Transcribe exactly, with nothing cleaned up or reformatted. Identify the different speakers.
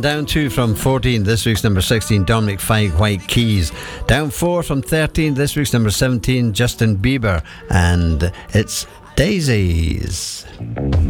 Speaker 1: down two from fourteen, this week's number sixteen, Dominic Fike, White Keys. Down four from thirteen, this week's number seventeen, Justin Bieber, and it's Daisies.